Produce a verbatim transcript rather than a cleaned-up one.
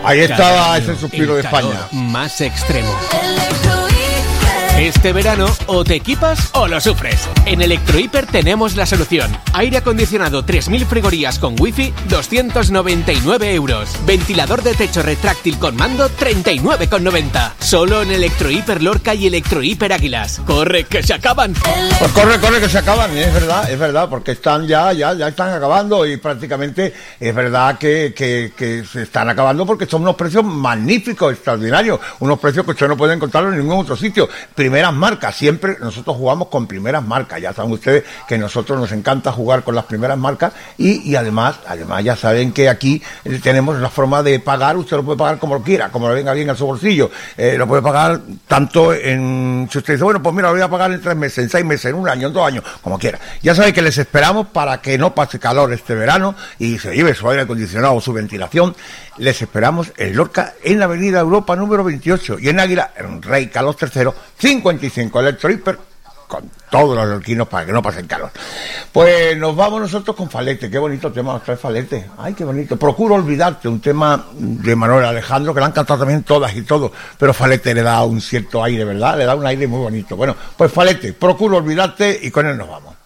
Ahí estaba ese suspiro de España. Más extremo. Este verano, o te equipas o lo sufres. En Electrohiper tenemos la solución. Aire acondicionado tres mil frigorías con wifi, doscientos noventa y nueve euros. Ventilador de techo retráctil con mando, treinta y nueve con noventa. Solo en Electrohiper Lorca y Electrohiper Águilas. ¡Corre, que se acaban! Pues corre, corre, que se acaban, es verdad, es verdad, porque están ya, ya, ya están acabando y prácticamente es verdad que, que, que se están acabando porque son unos precios magníficos, extraordinarios, unos precios que usted no puede encontrarlos en ningún otro sitio. Primeras marcas, siempre nosotros jugamos con primeras marcas, ya saben ustedes que nosotros nos encanta jugar con las primeras marcas y, y además, además ya saben que aquí eh, tenemos la forma de pagar, usted lo puede pagar como lo quiera, como le venga bien a su bolsillo, eh, lo puede pagar tanto en, si usted dice, bueno, pues mira, lo voy a pagar en tres meses, en seis meses, en un año, en dos años, como quiera. Ya saben que les esperamos para que no pase calor este verano y se lleve su aire acondicionado o su ventilación. Les esperamos en Lorca, en la avenida Europa número veintiocho y en Águila, en Rey Carlos tercero, cincuenta y cinco, Electrohiper, con todos los lorquinos para que no pasen calor. Pues nos vamos nosotros con Falete. Qué bonito tema nos trae Falete. Ay, qué bonito. Procuro olvidarte, un tema de Manuel Alejandro que la han cantado también todas y todos, pero Falete le da un cierto aire, ¿verdad? Le da un aire muy bonito. Bueno, pues Falete, Procuro olvidarte y con él nos vamos.